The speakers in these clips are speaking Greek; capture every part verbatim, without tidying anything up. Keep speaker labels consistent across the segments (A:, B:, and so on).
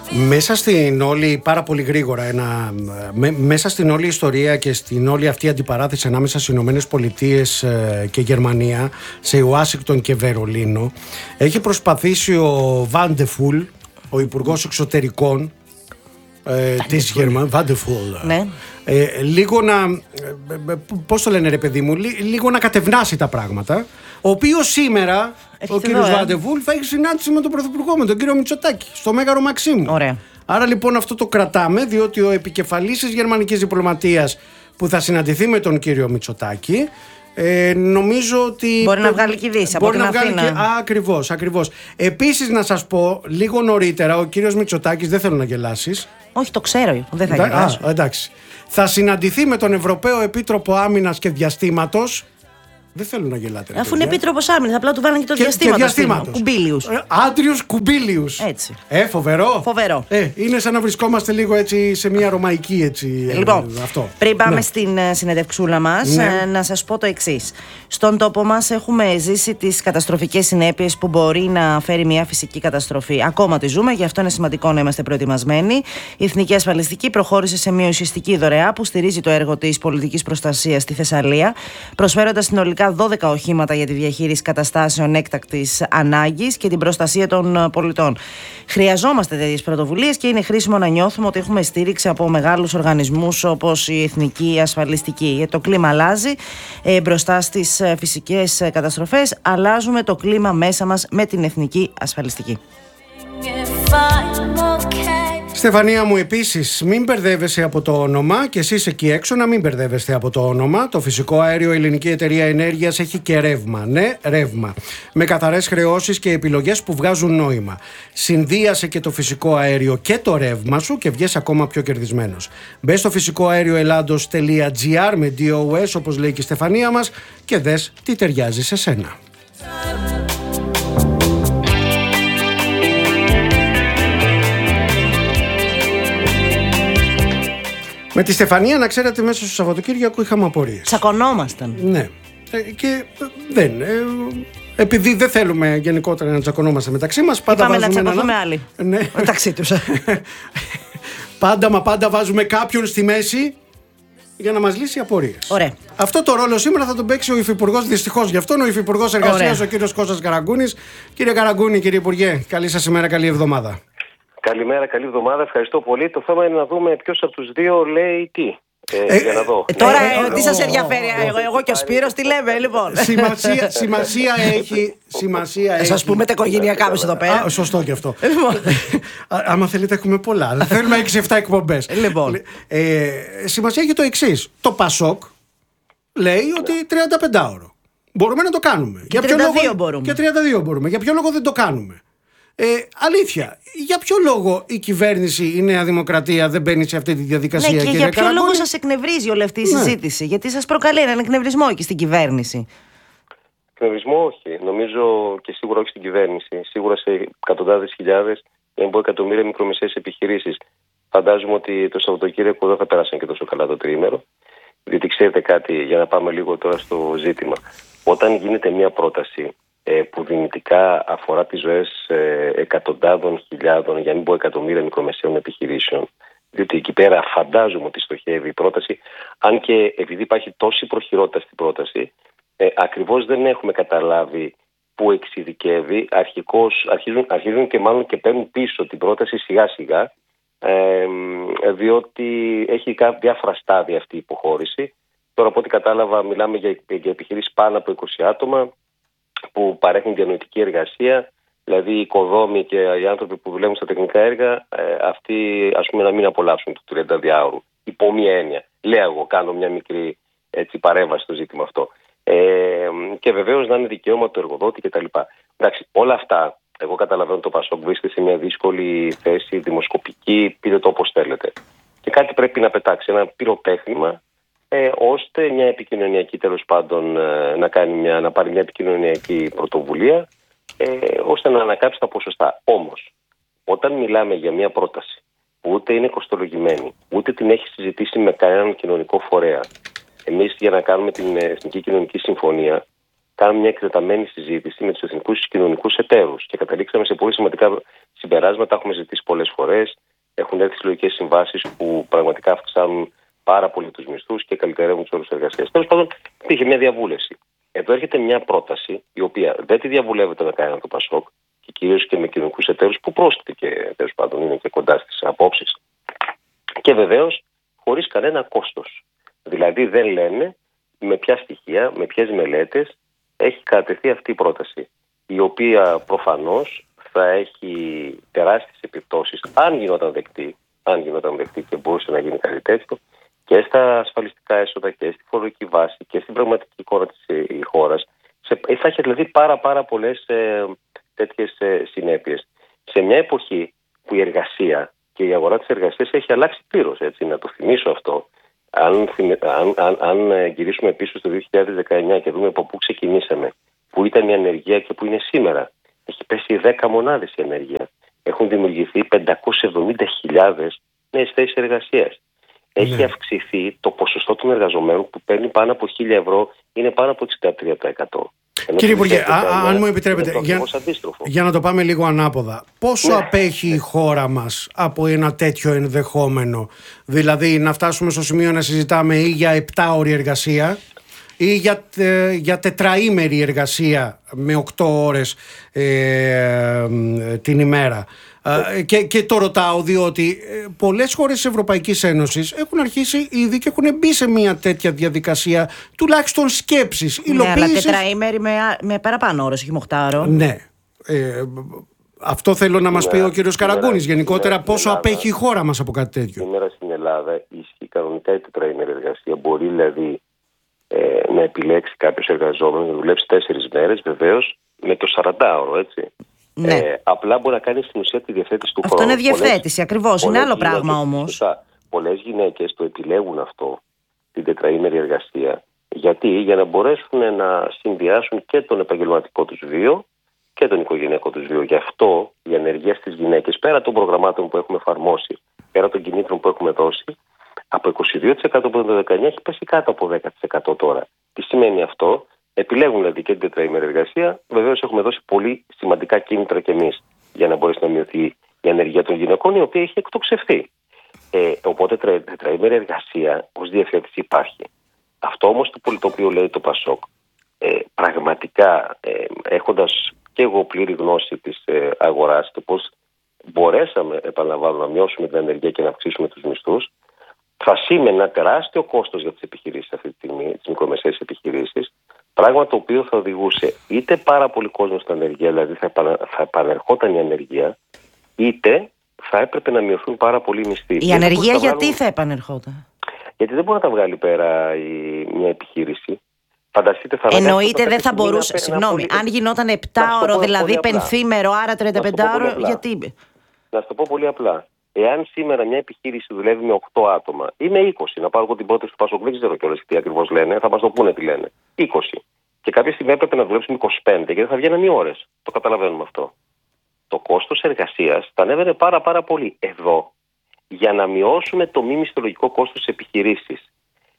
A: Μέσα στην όλη, πάρα πολύ γρήγορα, ένα, με, μέσα στην όλη ιστορία και στην όλη αυτή αντιπαράθεση ανάμεσα στις Ηνωμένες Πολιτείες και Γερμανία, σε Ουάσιγκτον και Βερολίνο, έχει προσπαθήσει ο Βάντεφουλ, ο Υπουργός Εξωτερικών ε, της Γερμανίας, Βάντεφουλ,
B: ναι.
A: ε, λίγο να, ε, πώς το λένε ρε παιδί μου, λίγο να κατευνάσει τα πράγματα, ο οποίος σήμερα, Έχετε ο κύριος Βάντεφουλ, θα έχει συνάντηση με τον Πρωθυπουργό, με τον κύριο Μητσοτάκη, στο Μέγαρο Μαξίμου.
B: Ωραία.
A: Άρα λοιπόν αυτό το κρατάμε, διότι ο επικεφαλής της γερμανικής διπλωματίας που θα συναντηθεί με τον κύριο Μητσοτάκη, ε, νομίζω ότι
B: μπορεί να βγάλει και Δύση από την Αθήνα.
A: Και... Ακριβώς, ακριβώς. Επίσης να σας πω, λίγο νωρίτερα, ο κύριος Μητσοτάκης, δεν θέλω να γελάσεις.
B: Όχι, το ξέρω, δεν θα γελάσω.
A: Α, εντάξει. Θα συναντηθεί με τον Ευρωπαίο Επίτροπο Άμυνας και Διαστήματος. Δεν θέλω να γελάτε.
B: Αφού είναι επίτροπος άμυνας, απλά του βάλανε και το διαστήματος.
A: Κουμπίλιους. Άντριους Κουμπίλιους.
B: Έτσι.
A: Ε, φοβερό.
B: Φοβερό.
A: Ε, είναι σαν να βρισκόμαστε λίγο έτσι σε μια ρωμαϊκή έτσι.
B: Λοιπόν,
A: ε, αυτό.
B: πριν πάμε
A: ναι.
B: στην συνεντευξούλα μας,
A: ναι.
B: να σας πω το εξής. Στον τόπο μας έχουμε ζήσει τις καταστροφικές συνέπειες που μπορεί να φέρει μια φυσική καταστροφή. Ακόμα τη ζούμε, γι' αυτό είναι σημαντικό να είμαστε προετοιμασμένοι. Η Εθνική Ασφαλιστική προχώρησε σε μια ουσιαστική δωρεά που στηρίζει το έργο της πολιτικής προστασίας στη Θεσσαλία, προσφέροντας συνολικά δώδεκα οχήματα για τη διαχείριση καταστάσεων έκτακτης ανάγκης και την προστασία των πολιτών. Χρειαζόμαστε τέτοιες πρωτοβουλίες και είναι χρήσιμο να νιώθουμε ότι έχουμε στήριξη από μεγάλους οργανισμούς όπως η Εθνική Ασφαλιστική. Το κλίμα αλλάζει ε, μπροστά στις φυσικές καταστροφές. Αλλάζουμε το κλίμα μέσα μας με την Εθνική Ασφαλιστική.
A: Στεφανία μου, επίσης μην μπερδεύεσαι από το όνομα, και εσείς εκεί έξω να μην μπερδεύεστε από το όνομα. Το φυσικό αέριο Ελληνική Εταιρεία Ενέργειας έχει και ρεύμα. Ναι, ρεύμα. Με καθαρές χρεώσεις και επιλογές που βγάζουν νόημα. Συνδύασε και το φυσικό αέριο και το ρεύμα σου και βγες ακόμα πιο κερδισμένος. Μπες στο φυσικό αέριο ελλάδος τελεία τζι άρ με ντι ο ες, όπως λέει και η Στεφανία μας, και δες τι ταιριάζει σε σένα. Με τη Στεφανία, να ξέρετε, μέσα στο Σαββατοκύριακο είχαμε απορίες.
B: Τσακωνόμασταν.
A: Ναι. Ε, και δεν. Ε, επειδή δεν θέλουμε γενικότερα να τσακωνόμαστε μεταξύ μας, πάντα
B: Είπαμε
A: βάζουμε.
B: να τσακωθούμε ένα... άλλοι.
A: Ναι.
B: Μεταξύ τους.
A: Πάντα μα πάντα βάζουμε κάποιον στη μέση για να μας λύσει απορίες.
B: Ωραία.
A: Αυτό το ρόλο σήμερα θα τον παίξει ο Υφυπουργός, δυστυχώς γι' αυτόν, ο Υφυπουργός Εργασίας, ο κύριος Κώστας Καραγκούνης. Κύριε Καραγκούνη, κύριε Υπουργέ, καλή σας ημέρα, καλή εβδομάδα.
C: Καλημέρα, καλή εβδομάδα, ευχαριστώ πολύ. Το θέμα είναι να δούμε ποιος από τους δύο λέει τι. Ε, ε, για να δω.
B: Ε, τώρα ε, ε, τι σας ενδιαφέρει, ε, εγώ, εγώ και ο Σπύρος τι λέμε, λοιπόν.
A: Σημασία, σημασία έχει. Σημασία
B: έχει. Σας πούμε τα οικογενειακά μας εδώ πέρα.
A: Α, σωστό και αυτό. Άμα θέλετε, έχουμε πολλά. Θέλουμε έξι εφτά εκπομπές.
B: Λοιπόν.
A: Ε, σημασία έχει το εξής. Το Πασόκ λέει ότι τριάντα πέντε ώρο. Μπορούμε να το κάνουμε.
B: Και τριάντα δύο μπορούμε.
A: Και τριάντα δύο μπορούμε. Για ποιο λόγο δεν το κάνουμε? Ε, αλήθεια, για ποιο λόγο η κυβέρνηση, η Νέα Δημοκρατία, δεν μπαίνει σε αυτή τη διαδικασία?
B: Ναι, και για ποιο
A: Καραγκούνη? λόγο
B: σας εκνευρίζει όλη αυτή η συζήτηση? Ναι. Γιατί σας προκαλεί έναν εκνευρισμό εκεί στην κυβέρνηση?
C: Εκνευρισμό όχι. Νομίζω και σίγουρα όχι στην κυβέρνηση. Σίγουρα σε εκατοντάδες χιλιάδες, για να πω εκατομμύρια μικρομεσαίες επιχειρήσεις. Φαντάζομαι ότι το Σαββατοκύριακο δεν θα πέρασαν και τόσο καλά το τριήμερο. Διότι ξέρετε κάτι, για να πάμε λίγο τώρα στο ζήτημα. Όταν γίνεται μια πρόταση που δυνητικά αφορά τις ζωές εκατοντάδων χιλιάδων, για να μην πω εκατομμύρια μικρομεσαίων επιχειρήσεων, διότι εκεί πέρα φαντάζομαι ότι στοχεύει η πρόταση, αν και επειδή υπάρχει τόση προχειρότητα στην πρόταση, ε, ακριβώς δεν έχουμε καταλάβει πού εξειδικεύει, αρχικώς, αρχίζουν, αρχίζουν και μάλλον και παίρνουν πίσω την πρόταση σιγά σιγά, ε, διότι έχει διάφορα στάδια αυτή η υποχώρηση. Τώρα από ό,τι κατάλαβα μιλάμε για, για επιχειρήσεις πάνω από είκοσι άτομα, που παρέχουν διανοητική εργασία, δηλαδή οι οικοδόμοι και οι άνθρωποι που δουλεύουν στα τεχνικά έργα, ε, αυτοί ας πούμε να μην απολαύσουν το τριάντα δύο ώρο. Υπό μία έννοια. Λέω εγώ, κάνω μια μικρή έτσι, παρέμβαση στο ζήτημα αυτό. Ε, και βεβαίως να είναι δικαίωμα του εργοδότη κτλ. Εντάξει, όλα αυτά, εγώ καταλαβαίνω το Πασόκ βρίσκεται σε μια δύσκολη θέση, δημοσκοπική, πείτε το όπως θέλετε. Και κάτι πρέπει να πετάξει, ένα πυροπαίχνημα, Ε, ώστε μια επικοινωνιακή τέλος πάντων ε, να, κάνει μια, να πάρει μια επικοινωνιακή πρωτοβουλία ε, ώστε να ανακάψει τα ποσοστά. Όμως, όταν μιλάμε για μια πρόταση που ούτε είναι κοστολογημένη, ούτε την έχει συζητήσει με κανέναν κοινωνικό φορέα, εμείς για να κάνουμε την Εθνική Κοινωνική Συμφωνία κάναμε μια εκτεταμένη συζήτηση με τους εθνικούς κοινωνικούς εταίρους και καταλήξαμε σε πολύ σημαντικά συμπεράσματα. Έχουμε ζητήσει πολλές φορές. Έχουν έρθει συλλογικές συμβάσεις που πραγματικά αυξάνουν πάρα πολύ τους μισθούς και καλυτερεύουν τους όρους εργασίας. Τέλος πάντων, υπήρχε μια διαβούλευση. Εδώ έρχεται μια πρόταση, η οποία δεν τη διαβουλεύεται με κανέναν το Πασόκ και κυρίως και με κοινωνικούς εταίρους που πρόσκειται και τέλος πάντων είναι και κοντά στις απόψεις. Και βεβαίως χωρίς κανένα κόστος. Δηλαδή δεν λένε με ποια στοιχεία, με ποιες μελέτες έχει κατατεθεί αυτή η πρόταση, η οποία προφανώς θα έχει τεράστιες επιπτώσεις, αν γινόταν δεκτή, αν γινόταν δεκτή και μπορούσε να γίνει κάτι τέτοιο, και στα ασφαλιστικά έσοδα και στη φορολογική βάση και στην πραγματική εικόνα της χώρας. Θα έχει δηλαδή πάρα, πάρα πολλές ε, τέτοιες ε, συνέπειες. Σε μια εποχή που η εργασία και η αγορά της εργασίας έχει αλλάξει πλήρως, έτσι, να το θυμίσω αυτό. Αν, αν, αν, αν γυρίσουμε πίσω στο δύο χιλιάδες δεκαεννιά και δούμε από πού ξεκινήσαμε, που ήταν η ανεργία και που είναι σήμερα, έχει πέσει δέκα μονάδες η ανεργία. Έχουν δημιουργηθεί πεντακόσιες εβδομήντα χιλιάδες νέες θέσεις εργασίας. Έχει ναι. αυξηθεί το ποσοστό των εργαζομένων που παίρνει πάνω από χίλια ευρώ, είναι πάνω από εξήντα τρία τοις εκατό.
A: Κύριε Υπουργέ, αν μου επιτρέπετε, για, για να το πάμε λίγο ανάποδα, πόσο ναι. απέχει ναι. η χώρα μας από ένα τέτοιο ενδεχόμενο? Δηλαδή να φτάσουμε στο σημείο να συζητάμε ή για επτάωρη εργασία ή για, τε, για τετραήμερη εργασία με οκτώ ώρες ε, την ημέρα. Uh, και, και το ρωτάω διότι ε, πολλές χώρες της Ευρωπαϊκής Ένωσης έχουν αρχίσει ήδη και έχουν μπει σε μια τέτοια διαδικασία τουλάχιστον σκέψης,
B: ναι, υλοποίησης. Αλλά τετραήμερη με, με παραπάνω ώρες, όχι με οκτάωρο.
A: Ναι. Ε, αυτό θέλω να μας πει ο κύριος Καραγκούνης. Γενικότερα σήμερα, πόσο Ελλάδα, απέχει η χώρα μας από κάτι τέτοιο?
C: Σήμερα στην Ελλάδα ισχύει κανονικά η τετραήμερη εργασία. Μπορεί δηλαδή ε, να επιλέξει κάποιος εργαζόμενος να δουλέψει τέσσερις μέρες, βεβαίως με το σαραντάωρο, έτσι.
B: Ναι.
C: Ε, απλά μπορεί να κάνει στην ουσία τη διευθέτηση του
B: αυτό
C: χρόνου.
B: Αυτό είναι διευθέτηση, ακριβώς. Είναι άλλο γυναίκες, πράγμα όμως.
C: Πολλές γυναίκες το επιλέγουν αυτό, την τετραήμερη εργασία. Γιατί? Για να μπορέσουν να συνδυάσουν και τον επαγγελματικό τους βίο και τον οικογενειακό τους βίο. Γι' αυτό η ανεργία στις γυναίκες, πέρα των προγραμμάτων που έχουμε εφαρμόσει, πέρα των κινήτρων που έχουμε δώσει, από είκοσι δύο τοις εκατό από το δεκαεννιά έχει πέσει κάτω από δέκα τοις εκατό τώρα. Τι σημαίνει αυτό? Επιλέγουν δηλαδή και την τετραήμερη εργασία. Βεβαίως έχουμε δώσει πολύ σημαντικά κίνητρα κι εμείς για να μπορέσει να μειωθεί η ανεργία των γυναικών, η οποία έχει εκτοξευθεί. Ε, οπότε τετρα, τετραήμερη εργασία ως διευθέτηση υπάρχει. Αυτό όμως το, το οποίο λέει το Πασόκ, ε, πραγματικά ε, έχοντας και εγώ πλήρη γνώση της ε, αγοράς και πώς μπορέσαμε, επαναλαμβάνω, να μειώσουμε την ανεργία και να αυξήσουμε τους μισθούς, θα σήμαινε ένα τεράστιο κόστος για τις επιχειρήσεις αυτή τη στιγμή, τις μικρομεσαίες επιχειρήσεις. Πράγμα το οποίο θα οδηγούσε είτε πάρα πολύ κόσμο στην ανεργία, δηλαδή θα, επανα, θα επανερχόταν η ανεργία, είτε θα έπρεπε να μειωθούν πάρα πολύ οι μισθοί.
B: Η ανεργία γιατί βγάλουν... θα επανερχόταν?
C: Γιατί δεν μπορεί να τα βγάλει πέρα η, μια επιχείρηση. Φανταστείτε, θα
B: εννοείται δεν θα μπορούσε. Συγγνώμη, αν γινόταν επτάωρο, δηλαδή πενθήμερο, άρα τριάντα πέντε ώρο, γιατί.
C: Να σου το πω πολύ απλά. Εάν σήμερα μια επιχείρηση δουλεύει με οκτώ άτομα ή με είκοσι, να πάρω εγώ την πρόταση του Πασόκ, δεν ξέρω κιόλας τι ακριβώς λένε, θα μας το πούνε τι λένε. είκοσι. Και κάποια στιγμή έπρεπε να δουλέψουμε είκοσι πέντε γιατί δεν θα βγαίναν οι ώρες. Το καταλαβαίνουμε αυτό. Το κόστος εργασίας θα ανέβαινε πάρα πάρα πολύ. Εδώ, για να μειώσουμε το μη μισθολογικό κόστος της επιχειρήσης,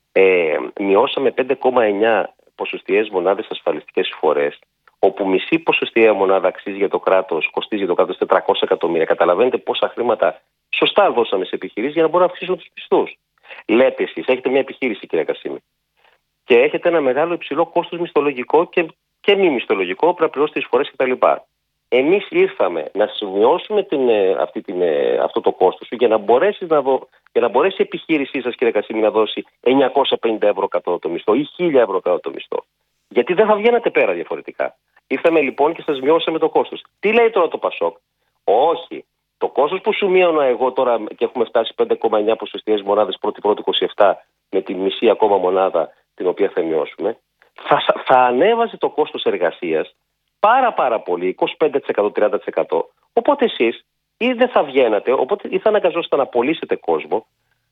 C: ε, μειώσαμε πέντε κόμμα εννιά ποσοστιαίες μονάδες ασφαλιστικές εισφορές, όπου μισή ποσοστιαία μονάδα αξίζει για το κράτος, κοστίζει για το κράτος τετρακόσια εκατομμύρια. Καταλαβαίνετε πόσα χρήματα σωστά δώσαμε σε επιχειρήσεις για να μπορούν να αυξήσουν τους μισθούς. Λέτε εσείς, έχετε μια επιχείρηση, κύριε Κασίμη, και έχετε ένα μεγάλο υψηλό κόστος μισθολογικό και, και μη μισθολογικό, πρέπει να πληρώσετε εισφορές κτλ. Εμείς ήρθαμε να σημειώσουμε την, αυτή την, αυτό το κόστος για να, να δω, για να μπορέσει η επιχείρησή σας, κύριε Κασίμη, να δώσει εννιακόσια πενήντα ευρώ κάτω το μισθό ή χίλια ευρώ κάτω το μισθό. Γιατί δεν θα βγαίνατε πέρα διαφορετικά. Ήρθαμε λοιπόν και σας μειώσαμε το κόστος. Τι λέει τώρα το Πασόκ? Όχι. Το κόστος που σου μείωνα εγώ τώρα και έχουμε φτάσει πέντε κόμμα εννιά ποσοστιαίες μονάδες πρώτη πρώτη είκοσι επτά με τη μισή ακόμα μονάδα την οποία θα μειώσουμε, θα, θα ανέβαζε το κόστος εργασίας πάρα πάρα πολύ, είκοσι πέντε τοις εκατό τριάντα τοις εκατό. Οπότε εσείς ή δεν θα βγαίνατε, οπότε ή θα αναγκαζόσασταν να πωλήσετε κόσμο,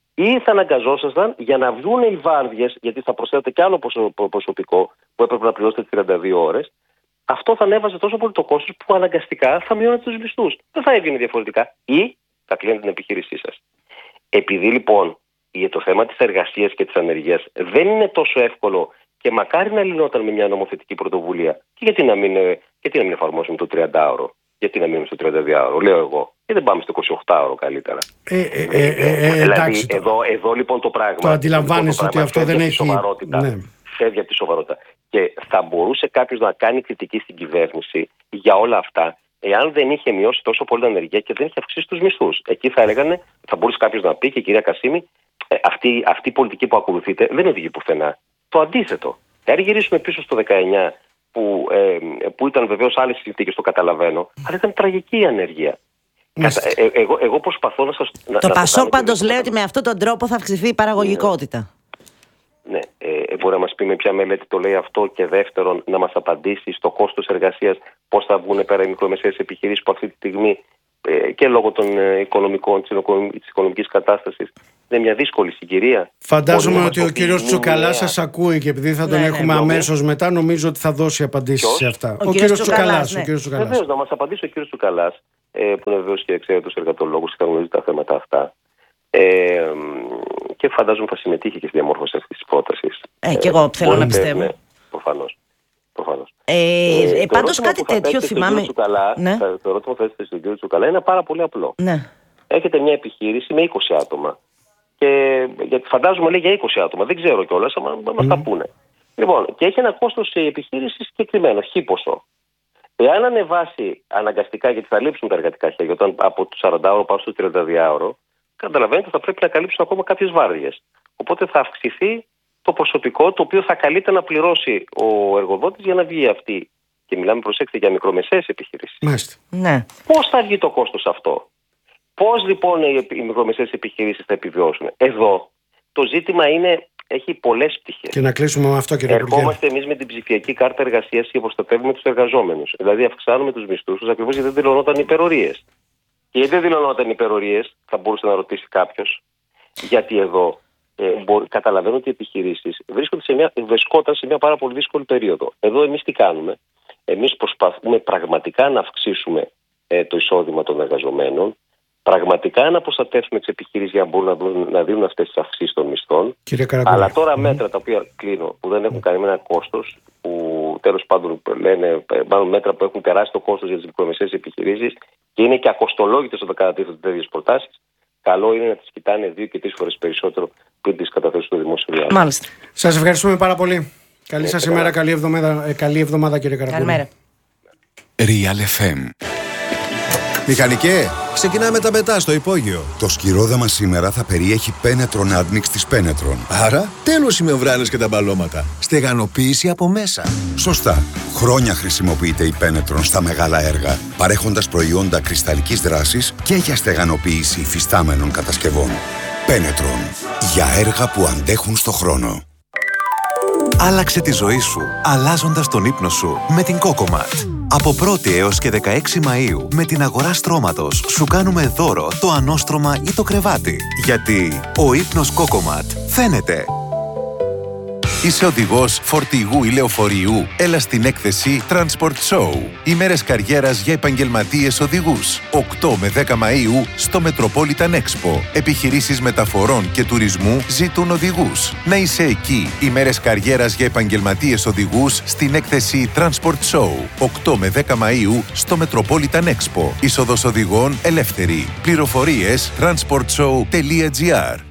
C: ή θα αναγκαζόσασταν για να βγουν οι βάρδιες, γιατί θα προσθέτετε κι άλλο προσωπικό που έπρεπε να πληρώσετε τριάντα δύο ώρες. Αυτό θα ανέβαζε τόσο πολύ το κόστος που αναγκαστικά θα μειώνετε τους μισθούς. Δεν θα έβγαινε διαφορετικά. Ή θα κλείνετε την επιχείρησή σας. Επειδή λοιπόν το θέμα της εργασίας και της ανεργίας δεν είναι τόσο εύκολο Και μακάρι να λυνόταν με μια νομοθετική πρωτοβουλία. Και γιατί να μην, γιατί να μην εφαρμόσουμε το τριαντάωρο, γιατί να μείνουμε στο τριανταδυάωρο, λέω εγώ. Και δεν πάμε στο εικοσιοκτάωρο καλύτερα.
A: Ε, ε, ε, ε, ε,
C: δηλαδή, εδώ, εδώ λοιπόν το πράγμα.
A: Το αντιλαμβάνεσαι ότι αυτό δεν έχει.
C: Σοβαρότητα, ναι. Φεύγει από τη σοβαρότητα. Και θα μπορούσε κάποιος να κάνει κριτική στην κυβέρνηση για όλα αυτά, εάν δεν είχε μειώσει τόσο πολύ την ανεργία και δεν είχε αυξήσει τους μισθούς. Εκεί θα έλεγαν, θα μπορούσε κάποιος να πει, και η κυρία Κασίμη, ε, αυτή, αυτή η πολιτική που ακολουθείτε δεν οδηγεί πουθενά. Το αντίθετο. Εάν γυρίσουμε πίσω στο δεκαεννιά, που, ε, που ήταν βεβαίως άλλες συνθήκες, το καταλαβαίνω, αλλά ήταν τραγική η ανεργία. Κατα, ε, εγώ, εγώ προσπαθώ να σας.
B: Το Πασόκ πάντως λέει ότι με αυτόν τον τρόπο θα αυξηθεί η παραγωγικότητα.
C: Ναι, ε, μπορεί να μας πει με ποια μελέτη το λέει αυτό, και δεύτερον να μας απαντήσει στο κόστος εργασίας, πώς θα βγουν πέρα οι μικρομεσαίες επιχειρήσεις που αυτή τη στιγμή ε, και λόγω των ε, οικονομικών, της οικονομικής κατάστασης είναι μια δύσκολη συγκυρία.
A: Φαντάζομαι ότι ο κύριος Τσουκαλάς σας ακούει, και επειδή θα τον ναι, έχουμε ναι, αμέσως μετά, νομίζω ότι θα δώσει απαντήσεις σε αυτά.
B: Ο, ο κύριος Τσουκαλάς. Ναι.
C: Βεβαίως, να μας απαντήσει ο κύριος Τσουκαλάς, ε, που είναι βεβαίως και εξαίρετος εργατολόγος και γνωρίζει τα θέματα αυτά. Ε, και φαντάζομαι θα συμμετείχε και στη διαμόρφωση αυτής της πρότασης.
B: Ε, και εγώ θέλω να πιστεύω.
C: Ναι, προφανώς. προφανώς.
B: Ε, ε, ε, πάντως κάτι τέτοιο θυμάμαι.
C: Τσουκαλά,
B: ναι.
C: Το ερώτημα που θέσετε στον κύριο Τσουκαλά είναι πάρα πολύ απλό.
B: Ναι.
C: Έχετε μια επιχείρηση με είκοσι άτομα. Και γιατί φαντάζομαι λέει για είκοσι άτομα. Δεν ξέρω κιόλας, αλλά mm. μας τα πούνε. Λοιπόν, και έχει ένα κόστος η επιχείρηση συγκεκριμένο, χ ποσό. Εάν ανεβάσει αναγκαστικά, γιατί θα λείψουν τα εργατικά χέρια, όταν από το σαραντάωρο πάω στο τριανταδυάωρο, καταλαβαίνετε θα πρέπει να καλύψουν ακόμα κάποιες βάρδιες. Οπότε θα αυξηθεί το προσωπικό, το οποίο θα καλείται να πληρώσει ο εργοδότης για να βγει αυτή. Και μιλάμε, προσέξτε, για μικρομεσαίες επιχειρήσεις.
A: Μάλιστα.
B: Ναι.
C: Πώς θα βγει το κόστος αυτό? Πώς λοιπόν οι μικρομεσαίες επιχειρήσεις θα επιβιώσουν? Εδώ το ζήτημα είναι, έχει πολλές πτυχές.
A: Και να κλείσουμε με αυτό, κύριε Υπουργέ.
C: Ερχόμαστε εμείς με την ψηφιακή κάρτα εργασίας και προστατεύουμε τους εργαζόμενους. Δηλαδή αυξάνουμε τους μισθούς τους ακριβώς γιατί δεν δηλωνόταν υπερορίες. Και γιατί δεν δηλωνόταν υπερορίες, θα μπορούσε να ρωτήσει κάποιος. Γιατί εδώ ε, μπορεί, καταλαβαίνω ότι οι επιχειρήσεις βρίσκονται σε μια, βρισκόταν σε μια πάρα πολύ δύσκολη περίοδο. Εδώ εμείς τι κάνουμε? Εμείς προσπαθούμε πραγματικά να αυξήσουμε ε, το εισόδημα των εργαζομένων, πραγματικά να προστατεύσουμε τις επιχειρήσεις για να μπορούν να, δουν, να δίνουν αυτές τις αυξήσεις των μισθών. Αλλά τώρα mm. μέτρα τα οποία κλείνω, που δεν έχουν κανένα κόστος, που τέλος πάντων λένε, μάλλον μέτρα που έχουν περάσει το κόστος για τις μικρομεσαίες επιχειρήσεις και είναι και ακοστολόγητες όταν κατατίθενται τέτοιες προτάσεις, καλό είναι να τις κοιτάνε δύο και τρεις φορές περισσότερο πριν τις καταθέσουν στο δημόσιο διάλογο.
B: Μάλιστα.
A: Σας ευχαριστούμε πάρα πολύ. Καλή ε, σας ε, ημέρα, καλή εβδομάδα, ε, καλή εβδομάδα κύριε Καραγκούνη.
B: Καλημέρα.
D: Real εφ εμ. Μηχανικέ, ξεκινάμε τα μετά στο υπόγειο.
E: Το σκυρόδεμα σήμερα θα περιέχει Penetron Admix της Penetron.
D: Άρα, τέλος οι μεμβράνες και τα μπαλώματα. Στεγανοποίηση από μέσα.
E: Σωστά. Χρόνια χρησιμοποιείται η Penetron στα μεγάλα έργα, παρέχοντας προϊόντα κρυσταλλικής δράσης και για στεγανοποίηση υφιστάμενων κατασκευών. Penetron. Για έργα που αντέχουν στο χρόνο.
F: Άλλαξε τη ζωή σου, αλλάζοντας τον ύπνο σου με την CocoMat. Από πρώτη έως και δεκαέξι Μαΐου, με την αγορά στρώματος, σου κάνουμε δώρο το ανώστρωμα ή το κρεβάτι. Γιατί ο ύπνος CocoMat φαίνεται. Είσαι οδηγός φορτηγού ή λεωφορείου? Έλα στην έκθεση Transport Show. Ημέρες καριέρας για επαγγελματίες οδηγούς. οκτώ με δέκα Μαΐου στο Metropolitan Expo. Επιχειρήσεις μεταφορών και τουρισμού ζητούν οδηγούς. Να είσαι εκεί. Ημέρες καριέρας για επαγγελματίες οδηγούς στην έκθεση Transport Show. οκτώ με δέκα Μαΐου στο Metropolitan Expo. Είσοδος οδηγών ελεύθερη. Πληροφορίες transport show τελεία gr.